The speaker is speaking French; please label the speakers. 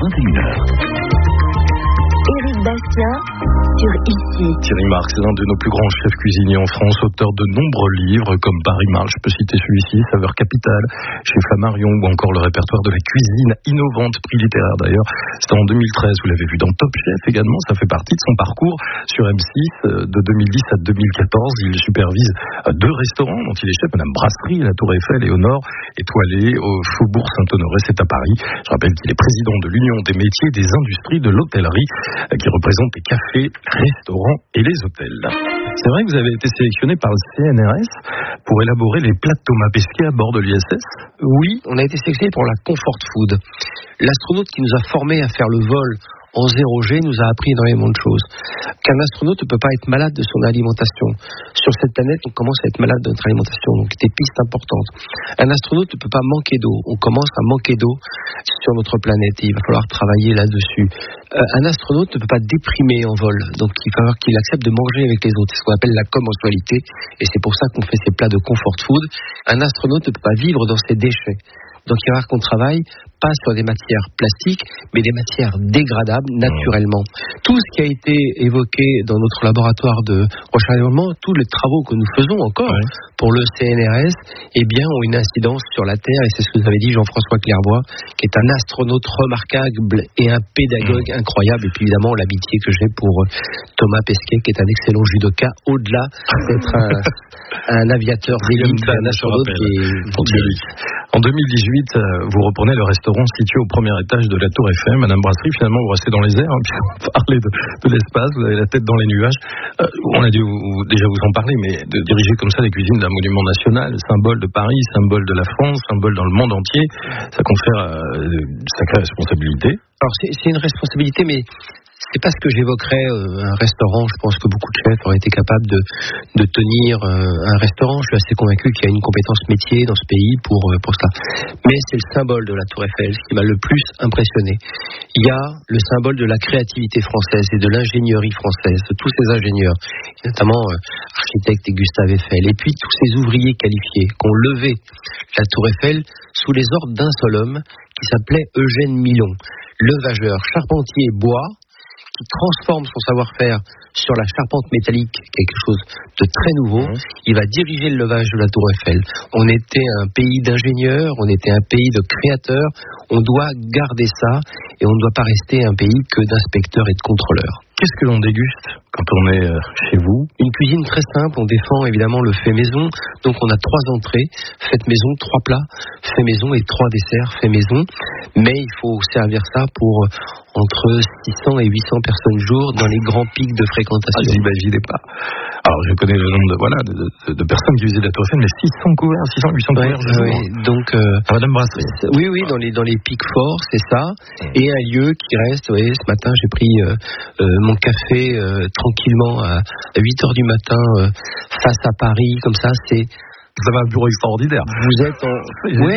Speaker 1: 21h.
Speaker 2: Éric Bastien sur Ici.
Speaker 3: Thierry Marx est l'un de nos plus grands chefs cuisiniers en France, auteur de nombreux livres comme Paris Marche, je peux citer celui-ci, Saveur Capitale, chez Flammarion, ou encore le répertoire de la cuisine innovante, prix littéraire d'ailleurs. C'était en 2013, vous l'avez vu dans Top Chef également, ça fait partie de son parcours sur M6 de 2010 à 2014. Il supervise deux restaurants dont il est chef, Madame Brasserie, la Tour Eiffel et au nord, Étoilé au Faubourg Saint-Honoré, c'est à Paris. Je rappelle qu'il est président de l'Union des métiers et des industries de l'hôtellerie, qui représente les cafés, restaurants et les hôtels. C'est vrai que vous avez été sélectionné par le CNRS pour élaborer les plats de Thomas Pesquet à bord de l'ISS.
Speaker 4: Oui, on a été sélectionné pour la Comfort Food. L'astronaute qui nous a formés à faire le vol en 0G nous a appris énormément de choses. Qu'un astronaute ne peut pas être malade de son alimentation. Sur cette planète, on commence à être malade de notre alimentation, donc des pistes importantes. Un astronaute ne peut pas manquer d'eau. On commence à manquer d'eau sur notre planète et il va falloir travailler là-dessus. Un astronaute ne peut pas déprimer en vol, donc il va falloir qu'il accepte de manger avec les autres. C'est ce qu'on appelle la commensualité, et c'est pour ça qu'on fait ces plats de comfort food. Un astronaute ne peut pas vivre dans ses déchets. Donc il va falloir qu'on travaille pas sur des matières plastiques, mais des matières dégradables naturellement. Tout ce qui a été évoqué dans notre laboratoire de recherche et développement, tous les travaux que nous faisons encore pour le CNRS, eh bien, ont une incidence sur la Terre, et c'est ce que vous avez dit Jean-François Clairvoy, qui est un astronaute remarquable et un pédagogue incroyable, et puis évidemment l'amitié que j'ai pour Thomas Pesquet, qui est un excellent judoka, au-delà d'être un aviateur d'élite, un astronaute qui est...
Speaker 3: En 2018, vous reprenez le restaurant situé au premier étage de la Tour Eiffel. Madame Brasserie, finalement, vous restez dans les airs, puisqu'on parlait de l'espace, vous avez la tête dans les nuages. On a dû déjà vous en parler, mais de diriger comme ça les cuisines d'un monument national, symbole de Paris, symbole de la France, symbole dans le monde entier, ça confère une sacrée responsabilité.
Speaker 4: Alors c'est une responsabilité, mais c'est pas ce que j'évoquerais un restaurant. Je pense que beaucoup de chefs auraient été capables de tenir un restaurant. Je suis assez convaincu qu'il y a une compétence métier dans ce pays pour cela. Mais c'est le symbole de la Tour Eiffel qui m'a le plus impressionné. Il y a le symbole de la créativité française et de l'ingénierie française, de tous ces ingénieurs, notamment architectes et Gustave Eiffel, et puis tous ces ouvriers qualifiés qui ont levé la Tour Eiffel sous les ordres d'un seul homme qui s'appelait Eugène Milon, levageur, charpentier bois, qui transforme son savoir-faire sur la charpente métallique, quelque chose de très nouveau. Il va diriger le levage de la Tour Eiffel. On était un pays d'ingénieurs, on était un pays de créateurs. On doit garder ça et on ne doit pas rester un pays que d'inspecteurs et de contrôleurs.
Speaker 3: Qu'est-ce que l'on déguste quand on est chez vous?
Speaker 4: Une cuisine très simple, on défend évidemment le fait maison. Donc on a 3 entrées, fait maison, 3 plats, fait maison et 3 desserts, fait maison. Mais il faut servir ça pour entre 600 et 800 personnes jour dans les grands pics de fréquentation.
Speaker 3: Vous n'imaginez pas. Alors je connais le nombre de personnes qui visitent la Tour Eiffel, mais 600 couverts, 600, 800 couverts.
Speaker 4: Oui, donc
Speaker 3: Madame Brasserie.
Speaker 4: Oui, dans les pics forts, c'est ça. Et un lieu qui reste. Oui, ce matin j'ai pris mon café tranquillement à 8h du matin face à Paris, comme ça, c'est...
Speaker 3: Vous avez un bureau extraordinaire.
Speaker 4: Vous êtes en... Oui,